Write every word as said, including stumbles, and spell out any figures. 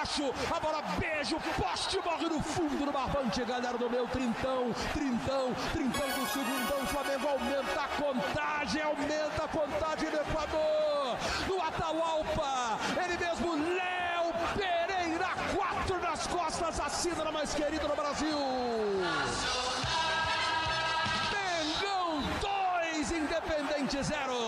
baixo, a bola beija o poste, morre no fundo do barbante, galera do meu trintão, trintão, trintão do segundão, o Flamengo aumenta a contagem, aumenta a contagem do Equador, no Atahualpa, ele mesmo, Léo Pereira, quatro nas costas, a cidra mais querida do Brasil. Mengão dois, Independente zero.